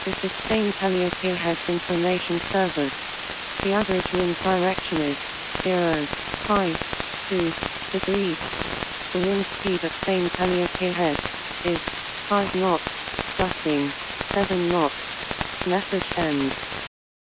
This is Spain Calliope Heads Information Service. The average wind direction is 0.52 degrees. The wind speed at Spain Calliope Head is 5 knots, gusting 7 knots. Message ends.